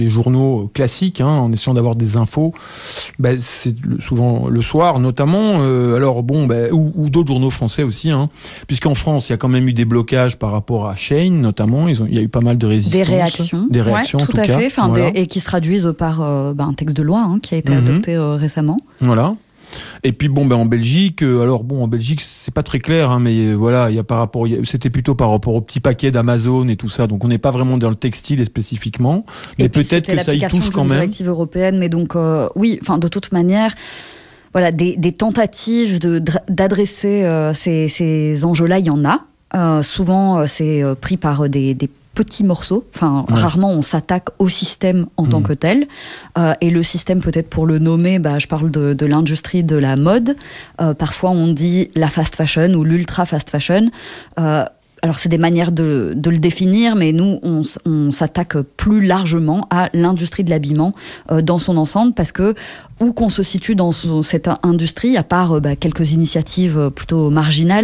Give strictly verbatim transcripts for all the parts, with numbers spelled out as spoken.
les journaux classiques, hein, en essayant d'avoir des infos, bah, c'est souvent le soir notamment, euh, alors bon, bah, ou, ou d'autres journaux français aussi, hein, puisqu'en France, il y a quand même eu des blocages par rapport à Shein notamment, ils ont, il y a eu pas mal de résistance. Des réactions. Des réactions, ouais, en tout, tout à cas. fait, enfin, voilà. des, et qui se traduisent par euh, bah, un texte de loi hein, qui a été mm-hmm. adopté euh, récemment. Voilà. Et puis bon ben en Belgique, euh, alors bon en Belgique c'est pas très clair, hein, mais euh, voilà il y a par rapport, y a, c'était plutôt par rapport au petit paquet d'Amazon et tout ça, donc on n'est pas vraiment dans le textile spécifiquement, mais peut-être que ça y touche quand même. Directive européenne, mais donc euh, oui, enfin de toute manière, voilà des, des tentatives de d'adresser euh, ces, ces enjeux-là, il y en a. Euh, souvent euh, c'est euh, pris par des, des petits morceaux, enfin ouais. Rarement on s'attaque au système en mmh. tant que tel, euh, et le système peut-être pour le nommer, bah, je parle de, de l'industrie de la mode, euh, parfois on dit la fast fashion ou l'ultra fast fashion, euh, alors c'est des manières de, de le définir, mais nous on, on s'attaque plus largement à l'industrie de l'habillement euh, dans son ensemble, parce que où qu'on se situe dans ce, cette industrie, à part euh, bah, quelques initiatives plutôt marginales,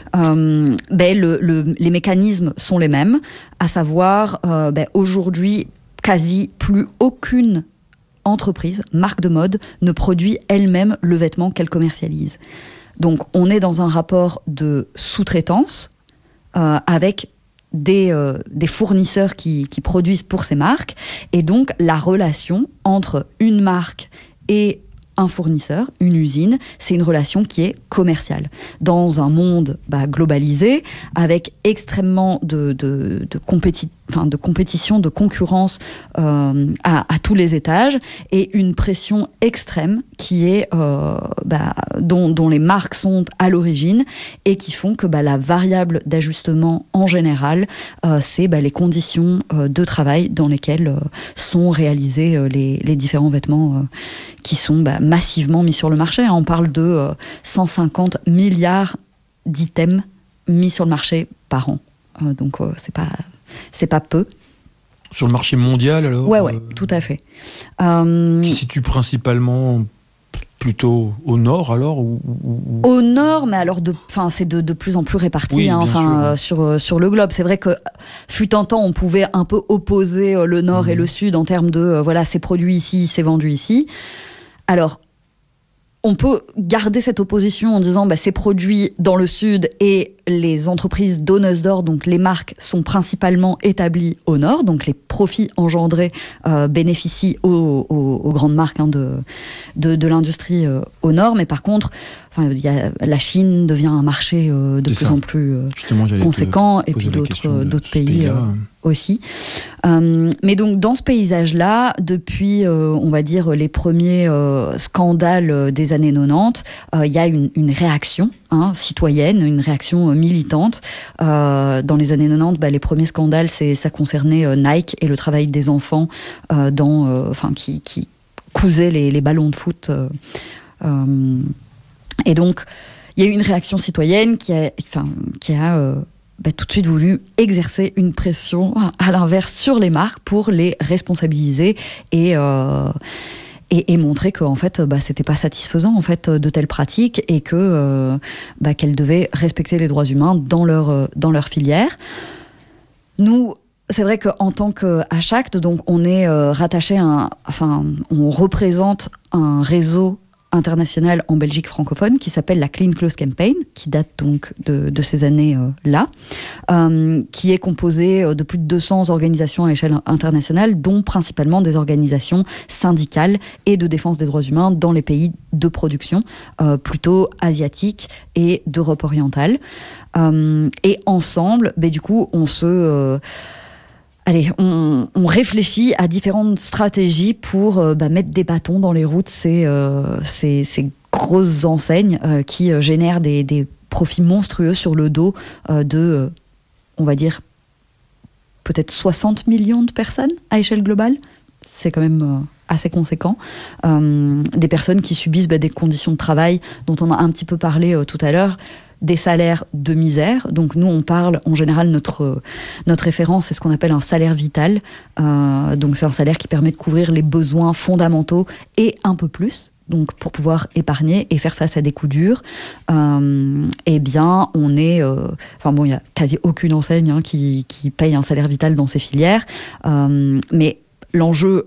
euh, ben, le, le, les mécanismes sont les mêmes, à savoir euh, ben, aujourd'hui quasi plus aucune entreprise, marque de mode, ne produit elle-même le vêtement qu'elle commercialise. Donc on est dans un rapport de sous-traitance euh, avec des, euh, des fournisseurs qui, qui produisent pour ces marques, et donc la relation entre une marque et un fournisseur, une usine, c'est une relation qui est commerciale. Dans un monde bah, globalisé, avec extrêmement de, de, de, compéti- enfin, de compétition, de concurrence euh, à, à tous les étages, et une pression extrême qui est, euh, bah, dont, dont les marques sont à l'origine, et qui font que bah, la variable d'ajustement en général, euh, c'est bah, les conditions euh, de travail dans lesquelles euh, sont réalisés euh, les, les différents vêtements euh, qui sont bah, massivement mis sur le marché. On parle de euh, cent cinquante milliards d'items mis sur le marché par an. Euh, donc euh, c'est pas, c'est pas peu. Sur le marché mondial alors ? Ouais, ouais, euh, tout à fait. Euh, qui se situe principalement plutôt au nord alors ou, ou... Au nord, mais alors de, enfin c'est de, de plus en plus réparti, oui, hein, enfin euh, sur euh, sur le globe. C'est vrai que fut un temps on pouvait un peu opposer euh, le nord mmh. et le sud en termes de euh, voilà c'est produit ici, c'est vendu ici. Alors on peut garder cette opposition en disant bah, c'est produit dans le sud et les entreprises donneuses d'ordre, donc les marques, sont principalement établies au nord, donc les profits engendrés euh, bénéficient aux, aux, aux grandes marques hein, de, de, de l'industrie euh, au nord, mais par contre, enfin, y a, la Chine devient un marché euh, de c'est plus ça. en plus euh, conséquent, et puis d'autres, euh, d'autres pays euh, aussi. Euh, mais donc dans ce paysage-là, depuis, euh, on va dire, les premiers euh, scandales des années quatre-vingt-dix, il euh, y a une, une réaction hein, citoyenne, une réaction euh, militante. Euh, dans les années quatre-vingt-dix, bah, les premiers scandales, c'est, ça concernait euh, Nike et le travail des enfants euh, dans, euh, enfin, qui, qui cousaient les, les ballons de foot. Euh, euh, et donc, il y a eu une réaction citoyenne qui a, enfin, qui a euh, bah, tout de suite voulu exercer une pression à l'inverse sur les marques pour les responsabiliser et... Euh, Et, et montrer que en fait, bah, c'était pas satisfaisant en fait de telles pratiques et que euh, bah, qu'elles devaient respecter les droits humains dans leur euh, dans leur filière. Nous, c'est vrai qu'en tant qu'Achact, donc on est euh, rattaché à un, enfin, on représente un réseau international en Belgique francophone qui s'appelle la Clean Clothes Campaign, qui date donc de, de ces années-là, euh, euh, qui est composée de plus de deux cents organisations à échelle internationale, dont principalement des organisations syndicales et de défense des droits humains dans les pays de production, euh, plutôt asiatiques et d'Europe orientale. Euh, et ensemble, bah, du coup, on se... Euh, Allez, on, on réfléchit à différentes stratégies pour euh, bah, mettre des bâtons dans les roues de ces, euh, ces, ces grosses enseignes euh, qui euh, génèrent des, des profits monstrueux sur le dos euh, de, euh, on va dire, peut-être soixante millions de personnes à échelle globale. C'est quand même euh, assez conséquent. Euh, des personnes qui subissent bah, des conditions de travail dont on a un petit peu parlé euh, tout à l'heure, des salaires de misère. Donc nous, on parle, en général, notre, notre référence, c'est ce qu'on appelle un salaire vital. Euh, donc c'est un salaire qui permet de couvrir les besoins fondamentaux et un peu plus, donc pour pouvoir épargner et faire face à des coups durs. Euh, eh bien, on est... Euh, enfin bon, il n'y a quasi aucune enseigne hein, qui, qui paye un salaire vital dans ces filières. Euh, mais l'enjeu